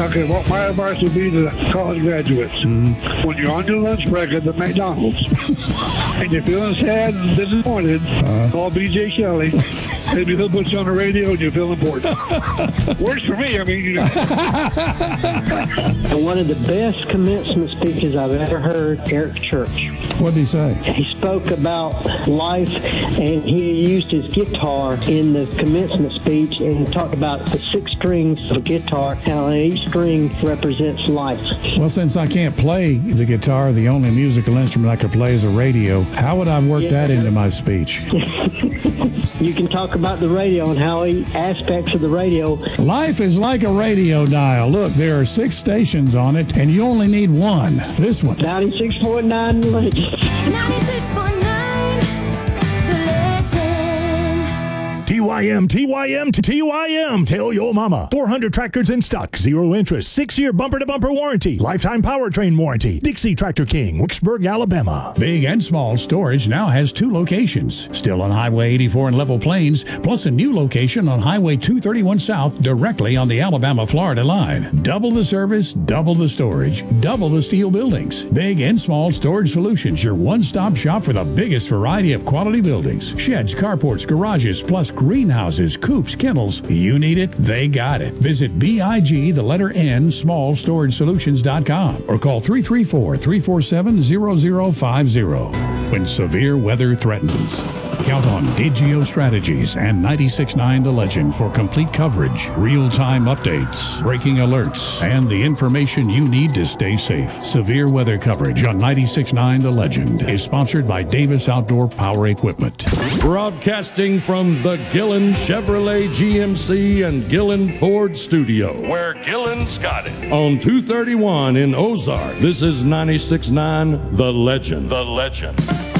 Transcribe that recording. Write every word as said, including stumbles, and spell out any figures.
Okay, what my advice would be to college graduates, mm-hmm. when you're on your lunch break at the McDonald's and you're feeling sad and disappointed, uh, call B J Shelley. Maybe he'll put you on the radio and you feel important. Works for me, I mean, you know. And one of the best commencement speeches I've ever heard, Eric Church. What did he say? He spoke about life, and he used his guitar in the commencement speech, and he talked about the six strings of a guitar, how each string represents life. Well, since I can't play the guitar, the only musical instrument I could play is a radio, how would I work yeah. that into my speech? You can talk about the radio and how he, aspects of the radio. Life is like a radio dial. Look, there are six stations on it, and you only need one. This one. ninety-six point nine Legend. ninety-six point nine The Legend. T Y M, T Y M, T Y M. Tell your mama. four hundred tractors in stock. Zero interest. Six-year bumper-to-bumper warranty. Lifetime powertrain warranty. Dixie Tractor King, Wicksburg, Alabama. Big and Small Storage now has two locations. Still on Highway eighty-four in Level Plains, plus a new location on Highway two thirty-one South, directly on the Alabama-Florida line. Double the service, double the storage, double the steel buildings. Big and Small Storage Solutions, your one-stop shop for the biggest variety of quality buildings. Sheds, carports, garages, plus greenhouses, coops, kennels. You need it, they got it. Visit B I G, the letter N, small storage solutions dot com or call three three four, three four seven, zero zero five zero. When severe weather threatens, count on Digio Strategies and ninety-six point nine The Legend for complete coverage, real-time updates, breaking alerts, and the information you need to stay safe. Severe weather coverage on ninety-six point nine The Legend is sponsored by Davis Outdoor Power Equipment. Broadcasting from the Gillen Chevrolet G M C and Gillen Ford studio, where Gillen's got it. On two thirty-one in Ozark, this is ninety-six point nine The Legend. The Legend.